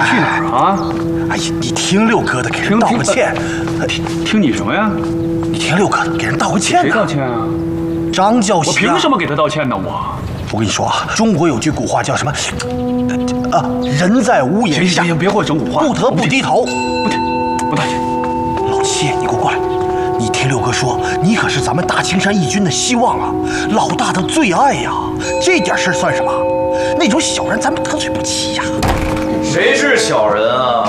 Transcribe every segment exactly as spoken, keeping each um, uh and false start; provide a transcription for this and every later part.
去哪儿啊？ 哎呀，你听六哥的，给人道个歉。 听听你什么呀？ 你听六哥的，给人道个歉。 谁道歉啊？ 张教习。 我凭什么给他道歉呢？我。 我跟你说啊，中国有句古话叫什么？啊，人在屋檐下。 行行行，别给我整古话。 不得不低头。 不听，不道歉。 老七，你给我过来。你听六哥说，你可是咱们大青山义军的希望啊，老大的最爱呀。这点事算什么？那种小人咱们得罪不起呀。 谁是小人啊？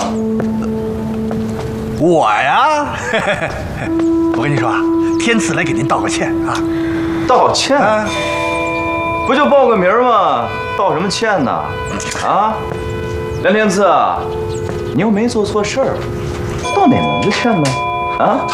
我呀。我跟你说啊，天赐来给您道个歉啊。 道歉？啊、不就报个名吗？道什么歉呢？啊，梁天赐，你又没做错事儿，道哪门子歉呢？啊？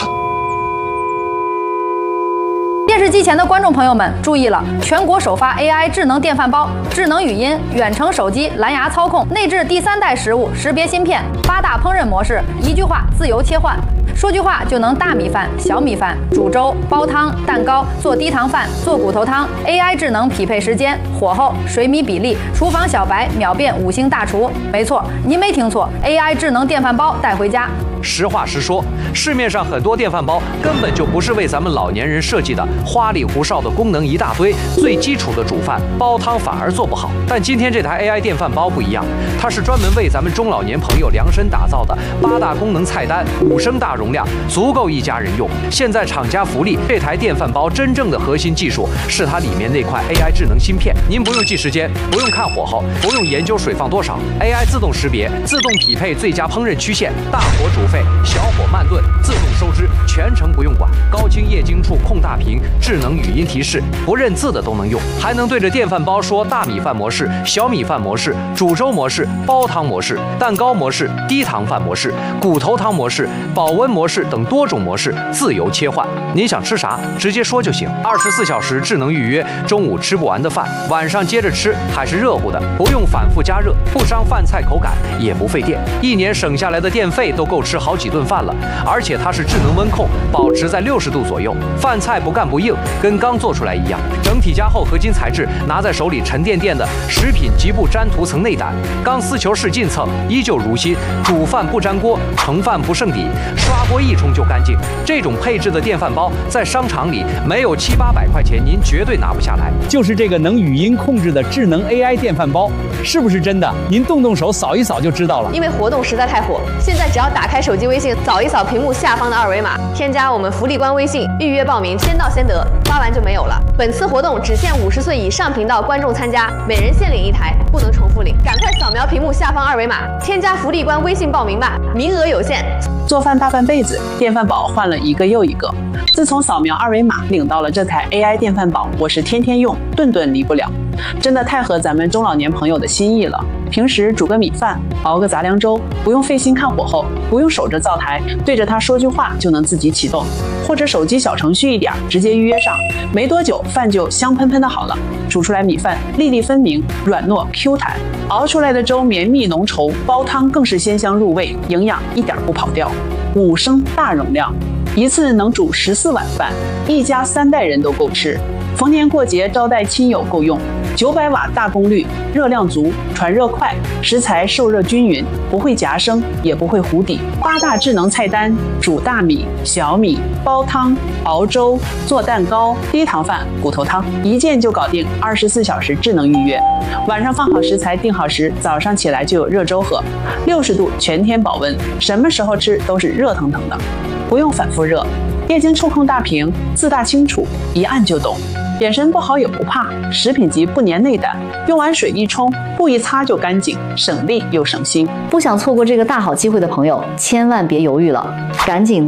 电视机前的观众朋友们注意了，全国首发 A I 智能电饭煲，智能语音、远程手机、蓝牙操控，内置第三代食物识别芯片，八大烹饪模式，一句话自由切换。说句话就能大米饭、小米饭、煮粥、煲汤、蛋糕、做低糖饭、做骨头汤。A I 智能匹配时间、火候、水米比例，厨房小白秒变五星大厨。没错，您没听错 ，A I 智能电饭煲带回家。 实话实说，市面上很多电饭煲根本就不是为咱们老年人设计的，花里胡哨的功能一大堆，最基础的煮饭煲汤反而做不好。但今天这台 A I 电饭煲不一样，它是专门为咱们中老年朋友量身打造的，八大功能菜单，五升大容量，足够一家人用。现在厂家福利，这台电饭煲真正的核心技术是它里面那块 A I 智能芯片，您不用记时间，不用看火候，不用研究水放多少 ，A I 自动识别，自动匹配最佳烹饪曲线，大火煮沸，小火慢炖，自动收汁，全程不用管。高清液晶触控大屏，智能语音提示，不认字的都能用，还能对着电饭煲说大米饭模式、小米饭模式、煮粥模式、煲汤模式、蛋糕模式、低糖饭模式、骨头汤模式、保温模式等多种模式自由切换。您想吃啥，直接说就行。二十四小时智能预约，中午吃不完的饭，晚上接着吃还是热乎的，不用反复加热，不伤饭菜口感，也不费电。一年省下来的电费都够吃好几顿饭了。而且它是智能温控，保持在六十度左右，饭菜不干不硬，跟刚做出来一样。整体加厚合金材质，拿在手里沉甸甸的，食品极不粘涂层内胆，钢丝球式进蹭，依旧如新。煮饭不粘锅，盛饭不剩底，刷锅一冲就干净。这种配置的电饭煲，在商场里没有七八百块钱，您绝对拿不下来。 就是这个能语音控制的智能 A I 电饭煲，是不是真的？您动动手扫一扫就知道了。 因为活动实在太火，现在只要打开手机微信，扫一扫屏幕下方的二维码，添加我们福利官微信，预约报名，先到先得，发完就没有了。本次活动只限五十岁以上频道观众参加，每人限领一台，不能重复领。赶快扫描屏幕下方二维码，添加福利官微信报名吧，名额有限。 做饭大半辈子，电饭煲换了一个又一个。自从扫描二维码领到了这台 A I 电饭煲，我是天天用，顿顿离不了。真的太合咱们中老年朋友的心意了。平时煮个米饭，熬个杂粮粥，不用费心看火候，不用守着灶台，对着它说句话就能自己启动，或者手机小程序一点，直接预约上，没多久饭就香喷喷的好了。煮出来米饭粒粒分明，软糯 Q 弹，熬出来的粥绵密浓稠，煲汤更是鲜香入味，营养一点不跑掉。五升大容量，一次能煮十四碗饭，一家三代人都够吃。逢年过节招待亲友够用。九百瓦大功率，热量足，传热快，食材受热均匀，不会夹生，也不会糊底。八大智能菜单：煮大米、小米、煲汤、熬粥、做蛋糕、低糖饭、骨头汤，一键就搞定。二十四小时智能预约，晚上放好食材定好时，早上起来就有热粥喝，六十度全天保温，什么时候吃都是热腾腾的，不用反复热。液晶触控大屏，字大清楚，一按就懂。眼神不好也不怕，食品级不粘内胆，用完水一冲，布一擦就干净，省力又省心。 不想错过这个大好机会的朋友，千万别犹豫了，赶紧拿